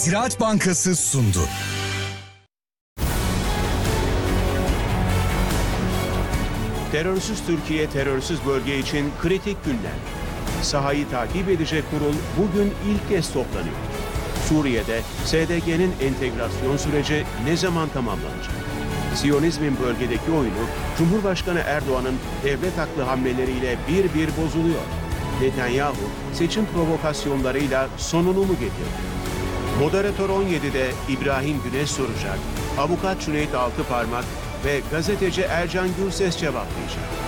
Ziraat Bankası sundu. Terörsüz Türkiye, terörsüz bölge için kritik günler. Sahayı takip edecek kurul bugün ilk kez toplanıyor. Suriye'de SDG'nin entegrasyon süreci ne zaman tamamlanacak? Siyonizmin bölgedeki oyunu Cumhurbaşkanı Erdoğan'ın devlet aklı hamleleriyle bir bir bozuluyor. Netanyahu seçim provokasyonlarıyla sonunu mu getirdi? Moderatör 17'de İbrahim Güneş soracak, avukat Cüneyt Altıparmak ve gazeteci Ercan Gürses cevaplayacak.